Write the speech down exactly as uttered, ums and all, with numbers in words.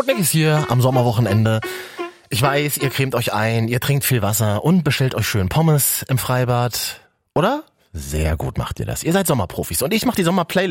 Podmix hier am Sommerwochenende. Ich weiß, ihr cremt euch ein, ihr trinkt viel Wasser und bestellt euch schön Pommes im Freibad. Oder? Sehr gut macht ihr das. Ihr seid Sommerprofis und ich mache die Sommerplaylist.